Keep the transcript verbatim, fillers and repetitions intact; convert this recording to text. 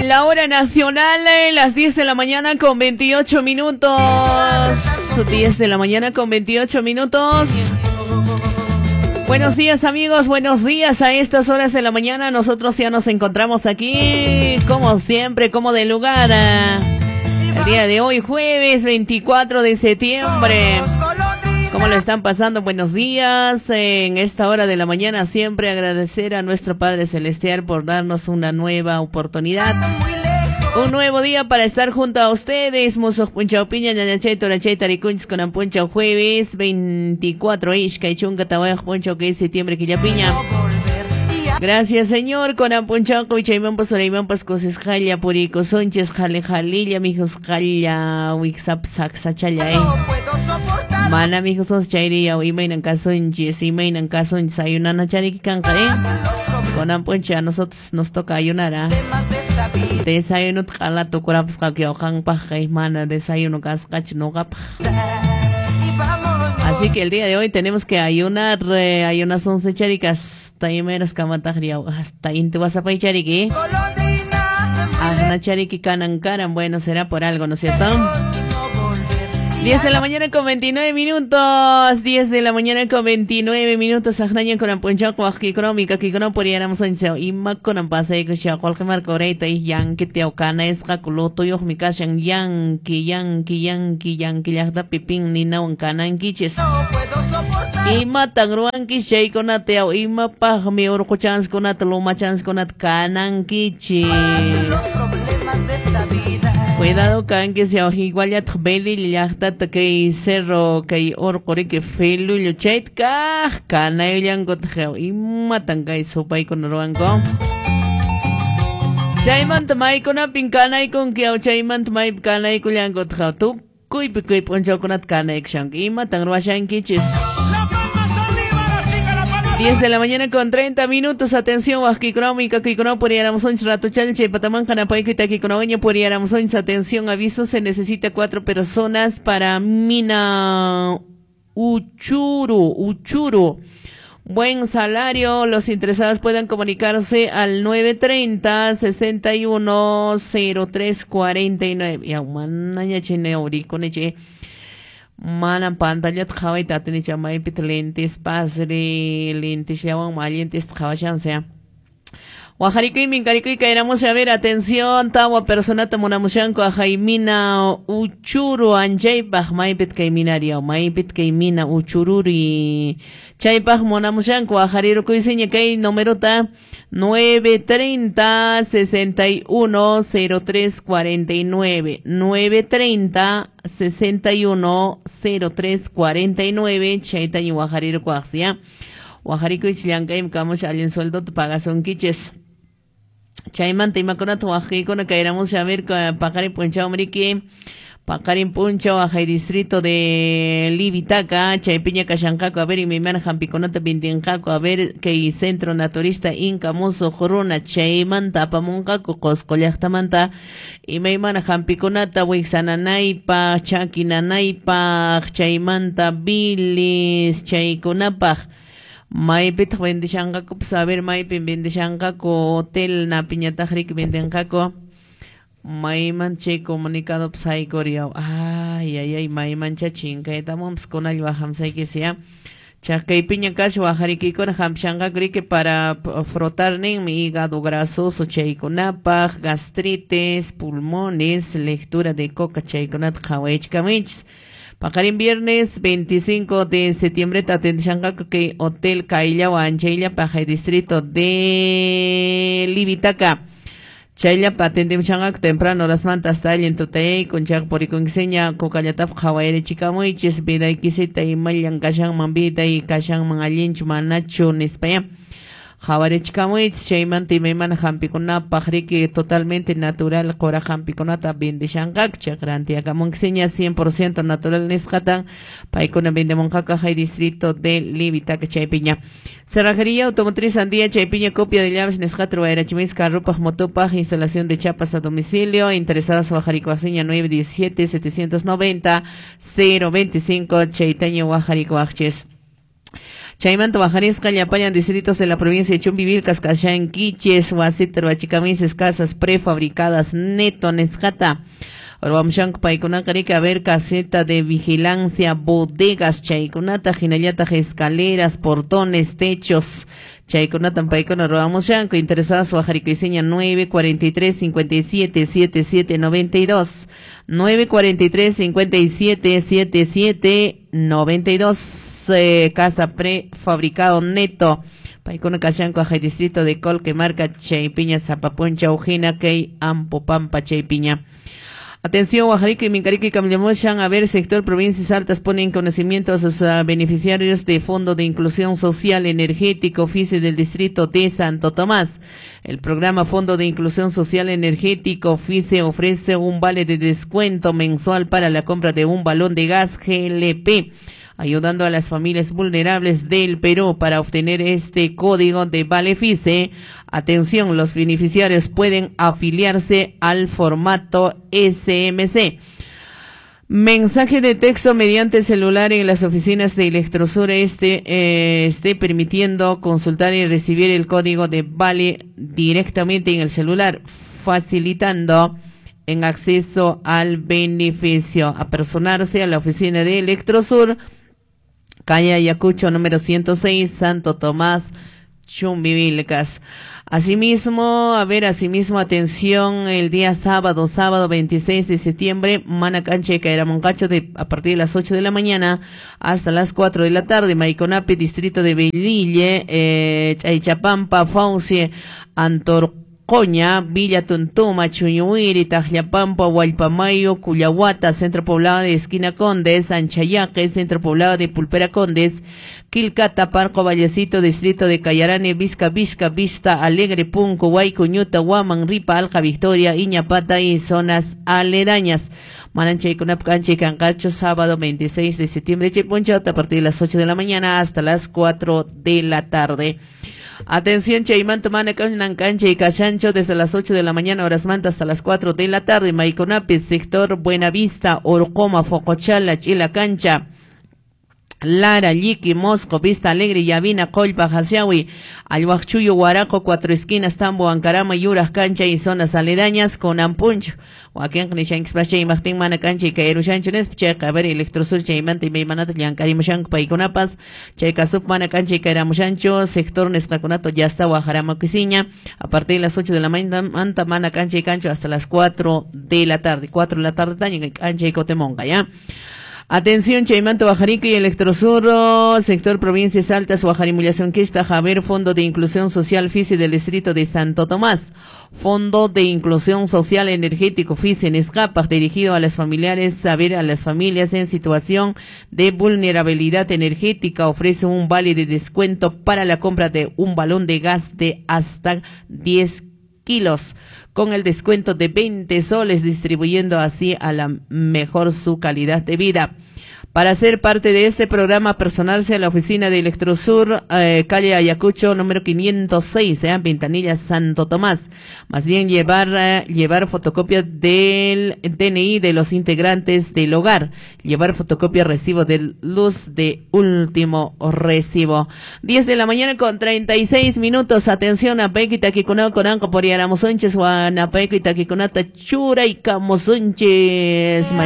La hora nacional, eh, las diez de la mañana con veintiocho minutos. diez de la mañana con veintiocho minutos. Buenos días, amigos, buenos días. A estas horas de la mañana nosotros ya nos encontramos aquí, como siempre, como de lugar. El día de hoy, jueves veinticuatro de septiembre. ¿Cómo lo están pasando? Buenos días. En esta hora de la mañana siempre agradecer a nuestro Padre Celestial por darnos una nueva oportunidad. Un nuevo día para estar junto a ustedes. Muso puncha piña ñañachay torachay taricunchis con ampuncha jueves veinticuatro ish kaichunga tawaj puncho que es septiembre que ya piña. Gracias, Señor. Con ampuncha coichaiman pasoraiman pascoses jalla purico sonches jale jalilla mijos jalla wixap saxachalla eh. Mana mijos os chairia imainan casonches imainan casonches ayunana chariki kanka eh. Con ampuncha a nosotros nos toca ayunar ah. Desayuno tkala to kurapus kakyo kang pakay mana desayuno kaskach no kap. Así que el día de hoy tenemos que ayunar, eh, ayunas once charicas, taimeros kamatagria, hasta inte vas a pay chariki. Hasta chariki kanan karan, bueno, será por algo, ¿no es cierto? diez de la mañana con veintinueve minutos. diez de la mañana con veintinueve minutos. Ajnaña con ampuncha cuajki crómica que no podríamos enseo. Y ma con ampase que sea cualquier marco reita y yan que te ocana es caculoto y ojmica shan yan que yan que yan que yan que ya da pipín ni na un canan quiches. Y ma tangruan que shay con ateo y ma paj mi orco chance con atelo ma chance con at canan quiches. Cuidado can que sea igual ya tbeli ya está que cerro que or corre que felu lo chat ka kana yang got geo y matan kai sopa y con roango chaiman tamai con pincana y con que chaiman tamai kana y con yang got geo tu kui kui poncho con at kana action y matan roashan kichis. diez de la mañana con treinta minutos. Atención, Huasquicrómica, Kikro, Puriáramos Onch, Rato Chalche, Patamán, Canapay, Kitaquicroña, Puriáramos Onch. Atención, aviso, se necesita cuatro personas para Mina Uchuru, Uchuru. Buen salario, los interesados pueden comunicarse al nueve treinta, sesenta y uno, cero tres cuarenta y nueve. Ya, mananya chene auriconeche. Mana pantalla tjawai tatini chamay pit lentes pasre lentes yawan malientes tjawashan sea. Oaxarico y Mincarico y caeramos a ver, atención, tawa persona tamunamushanko a Jaimina Uchuru anjaypaj maipit kaiminaria maipit kaimina Uchururi chaypaj monamushanko a Jariro kuiseña kay número ta nueve treinta, sesenta y uno, cero tres cuarenta y nueve nueve treinta, sesenta y uno, cero tres cuarenta y nueve chayta y Oaxarico kuaxia Oaxarico y chillankay kamos alien sueldo tu pagas un quiches. Chayman taimakona tuajikona caeramos a ver Pacari Puncha Omrique Pacari Puncha Ajay distrito de Libitaca Chaypiña Cashancaco a ver y mi man Jampiconota Pintincaco a ver que centro naturista Inca Muso Joruna Chayman Tapamuncaco Coscollactamanta y mi man Jampiconata Wixananaipa Chaquinanaipa Chaymanta Bilis Chayconapaj Maipit vendishangaco, pues a ver, Maipin vendishangaco, hotel na piñatajrik vendengaco, Maimanche comunicado psai coreao. Ay, ay, ay, Maimancha chinga, estamos con el Hamsai que sea. Chakay piña cacho, bajariki con Hamshanga que para frotar en mi hígado grasoso, chaiconapaj, gastritis, pulmones, lectura de coca, chaiconat, hawech kamich. Pacarín viernes veinticinco de septiembre Tatenshangaco que Hotel Cailla o Ancheilla Paja distrito de Libitaca. Chayla patente Shangac temprano las mantas tallen totei con chak por iconseña cocayataf Hawaii chicamoiches vida y quisita y mayan kashan mambita y kashan mangalinch manacho en España. Javarech Kamuitz, Shayman Timeman Hampicona, Pajrique totalmente natural, Cora Hampiconata, Bindi Shangak, Chakrantia Camonxiña, cien por ciento natural Nescatan, Paicona Bindemoncaca, Hay distrito de Libitaca, Chaypiña. Cerrajería Automotriz Andía, Chaypiña, copia de llaves Nescatro, Erachimisca, Rupas, Motopaj, instalación de chapas a domicilio, interesados Guajaricoaseña nueve diecisiete, setecientos noventa, cero veinticinco, Chaitaña, Guajaricoaches. Chaymanto Bajarisca, Yapayan, distritos de la provincia de Chumbivir, Cascachán, Quiches, Huasita, Bachicamises, casas prefabricadas, neto, Nescata. Orvamshank Paikunakarica, a ver, caseta de vigilancia, bodegas, Chaikunata, Jinayata, escaleras, portones, techos. Chaikunatan Paikuna, Orvamshank, interesadas, Bajariquiseña nueve cuarenta y tres, cincuenta y siete, setenta y siete, noventa y dos. nueve cuarenta y tres, cincuenta y siete, setenta y siete, noventa y dos. Eh, casa prefabricado neto. Paikuna Cachanco, Ajay distrito de Colque, marca Chaipiña, Zapapuncha, Ujina, Kei, Ampopampa, Chaipiña. Atención, Oaxaca y Mincarica y Camillamoshan, a ver, sector provincias altas ponen conocimiento a sus uh, beneficiarios de Fondo de Inclusión Social Energético, oficio del distrito de Santo Tomás. El programa Fondo de Inclusión Social Energético, oficio, ofrece un vale de descuento mensual para la compra de un balón de gas G L P, ayudando a las familias vulnerables del Perú. Para obtener este código de Valefice, atención, los beneficiarios pueden afiliarse al formato S M C. Mensaje de texto mediante celular en las oficinas de Electrosur este eh, esté permitiendo consultar y recibir el código de Vale directamente en el celular, facilitando en acceso al beneficio. Apersonarse a la oficina de Electrosur, calle Ayacucho, número ciento seis, Santo Tomás, Chumbivilcas. Asimismo, a ver, asimismo, atención, el día sábado, sábado veintiséis de septiembre, Manacanche, Caeramoncacho, de, a partir de las ocho de la mañana hasta las cuatro de la tarde, Maiconape, distrito de Belille, eh, Chaychapampa, Faucie, Antorco, Coña, Villa Tuntuma, Chuñuiri, Tajllapampa, Hualpamayo, Cuyahuata, Centro Poblado de Esquina Condes, Anchayaque, Centro Poblado de Pulpera Condes, Quilcata, Parco Vallecito, Distrito de Cayarane, Vizca, Vizca, Vista, Alegre, Punco, Huaycuñuta, Huaman, Ripa, Alja, Victoria, Iñapata y zonas aledañas. Mananche y Conapcanche, Cancacho, sábado veintiséis de septiembre, Cheponchota, a partir de las ocho de la mañana hasta las cuatro de la tarde. Atención, Chaymanto, Manacanche y Cachancho, desde las ocho de la mañana, horas manta, hasta las cuatro de la tarde. Maiconape, sector Buenavista, Orcoma, Focochala, Chila Cancha, Lara, Yiqui, Mosco, Vista Alegre, Yavina, Colpa, Jasyawi, Alhuachuyo, Huaraco, Cuatro Esquinas, Tambo, Ancarama, Yuras, Cancha y zonas aledañas con Ampuncho. Joaquín Knishanks Pache, Martín Manacanche, Caeru Chanchunes, Checa, ver, Electrosur, Chaymante, Meimanata, Yancarimoshank, Paiconapas, Checa Sub Manacanche, Caeramushancho, sector Nescaconato, ya está, Guajarama, Cuisiña, a partir de las ocho de la mañana, Manta, Manacanche y Cancho, hasta las cuatro de la tarde, cuatro de la tarde, Taña, Cancha y Cotemonga, ¿ya? Atención, Chaymanto, Bajarica y Electrosur, sector provincias altas, Guajarimulación Quista, Javer, Fondo de Inclusión Social FICE del distrito de Santo Tomás. Fondo de Inclusión Social Energético FICE en Escapas, dirigido a las familiares, saber a las familias en situación de vulnerabilidad energética, ofrece un vale de descuento para la compra de un balón de gas de hasta diez kilos, con el descuento de veinte soles, distribuyendo así a la mejor su calidad de vida. Para ser parte de este programa, personarse a la oficina de Electrosur, eh, calle Ayacucho, número quinientos seis, eh, Ventanilla, Santo Tomás. Más bien llevar, eh, llevar fotocopia del D N I de los integrantes del hogar, llevar fotocopia recibo de luz de último recibo. diez de la mañana con treinta y seis minutos. Atención a Pequi Taquiconao Coranco por Yaramosunches, Guanapeco y Taquiconata Chura y Camosunches.